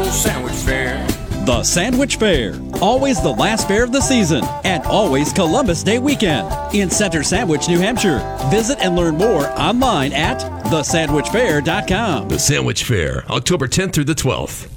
Sandwich Fair. The Sandwich Fair, always the last fair of the season, and always Columbus Day weekend in Center Sandwich, New Hampshire. Visit and learn more online at thesandwichfair.com. The Sandwich Fair, October 10th through the 12th.